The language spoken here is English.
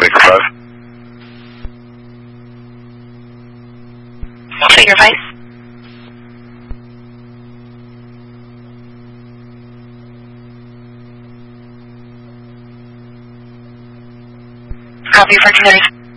Baker 5. Check your advice. Copy for Canary.